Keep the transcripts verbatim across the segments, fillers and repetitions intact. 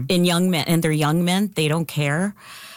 in young men, and they're young men. They don't care.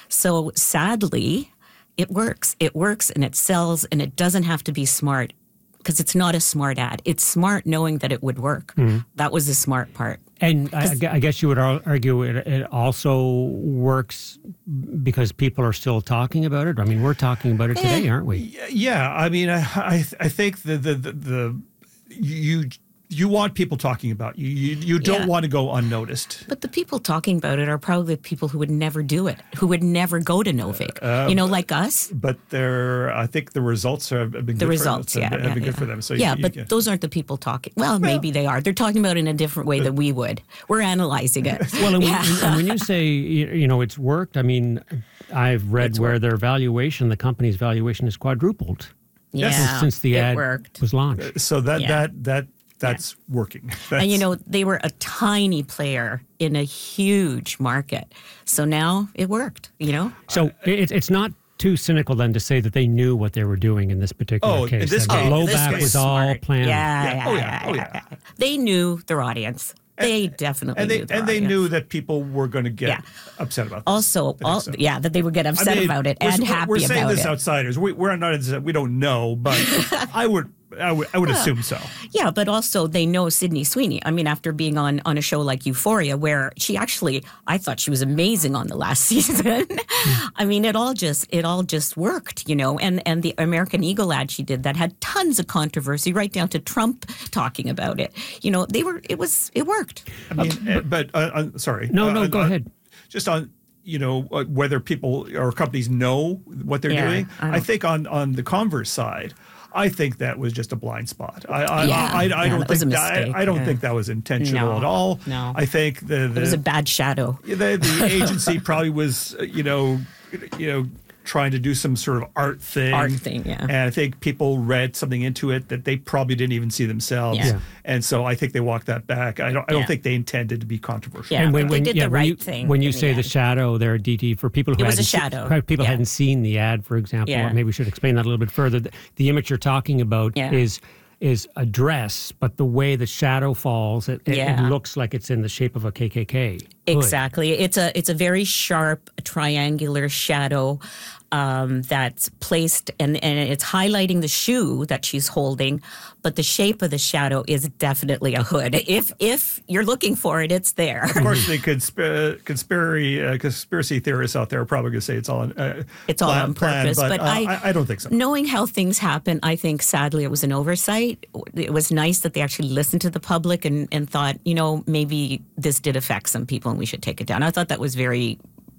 So sadly, it works. It works and it sells, and it doesn't have to be smart because it's not a smart ad. It's smart knowing that it would work. Mm-hmm. That was the smart part. And I, I guess you would argue it, it also works because people are still talking about it. I mean, we're talking about it today, aren't we? Yeah. I mean, I I, I think the, the, the, the you you want people talking about you. You, you don't yeah. want to go unnoticed. But the people talking about it are probably the people who would never do it, who would never go to Novig, uh, you know, like us. But they're, I think the results have been good the for results, them. yeah, have been yeah, good yeah. for them. So yeah, you, but you, those aren't the people talking. Well, well, maybe they are. They're talking about it in a different way than we would. We're analyzing it. Well, and, yeah. when, and when you say, you know, it's worked, I mean, I've read it's where worked. their valuation, the company's valuation is quadrupled. Yeah, since, since the ad worked. was launched. So that, yeah. that, that, That's yeah. working. That's, and, you know, they were a tiny player in a huge market. So now it worked, you know? So it, it's not too cynical then to say that they knew what they were doing in this particular oh, case. In this case, blowback was all planned. Yeah, yeah. yeah, Oh, yeah. yeah, Oh, yeah. yeah. They knew their audience. They and, definitely and they, knew their And audience. they knew that people were going to get yeah. upset about this. Also, all, so. yeah, that they would get upset I mean, about it and happy we're about it. We're saying this outsiders. We, we're not, we don't know, but I would... I would, I would well, assume so. Yeah, but also they know Sydney Sweeney. I mean, after being on, on a show like Euphoria, where she actually, I thought she was amazing on the last season. I mean, it all just it all just worked, you know. And and the American Eagle ad she did that had tons of controversy, right down to Trump talking about it. You know, they were it was it worked. I mean, uh, but uh, uh, sorry. No, uh, no, go uh, ahead. Just on. You know, uh, whether people or companies know what they're yeah, doing. I, I think on, on the Converse side, I think that was just a blind spot. I I, yeah, I, I, I yeah, don't that think that, I, I don't yeah. think that was intentional no, at all. No, I think the, the it was a bad shadow. The, the agency probably was, you know, you know. trying to do some sort of art thing. Art thing, yeah. And I think people read something into it that they probably didn't even see themselves. Yeah. Yeah. And so I think they walked that back. I don't I don't yeah. think they intended to be controversial. Yeah, and when, they when, did yeah, the when right you, thing. When you say the, the shadow there, D T, for people who it was a hadn't shadow. Se- people yeah. hadn't seen the ad, for example, yeah. maybe we should explain that a little bit further. The, the image you're talking about yeah. is is a dress, but the way the shadow falls, it, it, yeah. it looks like it's in the shape of a K K K. Hood. Exactly. It's a it's a very sharp triangular shadow um, that's placed, and, and it's highlighting the shoe that she's holding, but the shape of the shadow is definitely a hood. If if you're looking for it, it's there. Of course, the consp- conspiracy uh, conspiracy theorists out there are probably going to say it's all uh, it's all plan, on purpose. Plan, but but uh, I, I don't think so. Knowing how things happen, I think sadly it was an oversight. It was nice that they actually listened to the public and, and thought, you know, maybe this did affect some people and we should take it down. I thought that was very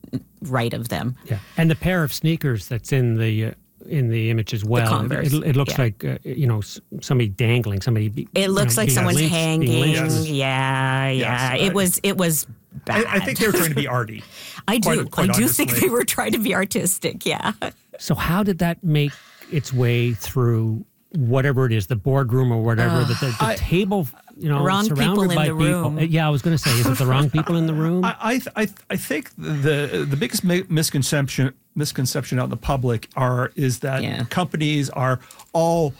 right of them. Yeah, and the pair of sneakers that's in the uh, in the image as well. The it, it, it looks yeah. like uh, you know somebody dangling, somebody. Be, it looks you know, like someone's lynched, hanging. Yes. Yeah, yeah. Yes, it was it was bad. I, I think they were trying to be arty. I do. Quite, quite I do honestly. think they were trying to be artistic. Yeah. So how did that make its way through whatever it is, the boardroom or whatever, uh, the, the, the I, table, you know, wrong surrounded people in by the people. room. Yeah, I was going to say, is it the wrong people in the room? I I, I, I think the the biggest misconception misconception out in the public are is that yeah. companies are all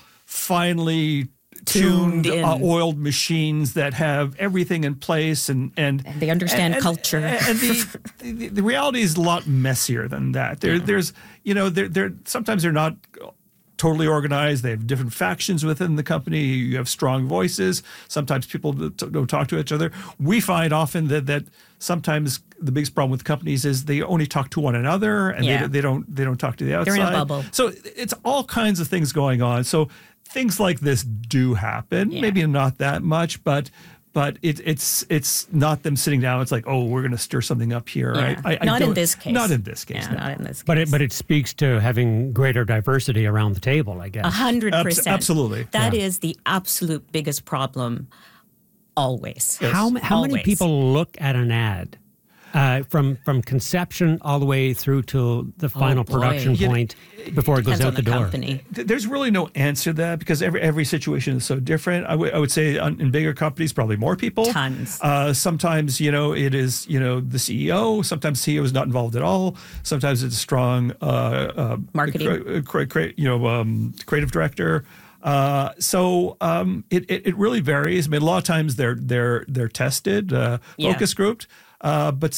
finely tuned, tuned uh, oiled machines that have everything in place and and, and they understand and, culture. And, and the, the the reality is a lot messier than that. There yeah. there's you know there there sometimes they're not totally organized. They have different factions within the company. You have strong voices. Sometimes people don't talk to each other. We find often that that sometimes the biggest problem with companies is they only talk to one another and yeah. they, they don't they don't talk to the outside. They're in a bubble. So it's all kinds of things going on. So things like this do happen. Yeah. Maybe not that much, but but it, it's it's not them sitting down. It's like, oh, we're going to stir something up here. Yeah. I, I, not I in this case. Not in this case. Yeah, no. not in this case. But it but it speaks to having greater diversity around the table, I guess. A hundred percent. Absolutely. That yeah. is the absolute biggest problem. Always. Yes. How how Always. many people look at an ad? Uh, from from conception all the way through to the final boy. production You know, point before it goes Depends out on the, the door. company. There's really no answer to that because every every situation is so different. I, w- I would say on, in bigger companies, probably more people. Tons. Uh, sometimes, you know, it is, you know, the C E O. Sometimes C E O is not involved at all. Sometimes it's a strong uh, uh, marketing, cre- cre- cre- you know, um, creative director. Uh, so um, it, it it really varies. I mean, a lot of times they're they're they're tested, uh, Yeah. focus grouped. Uh, but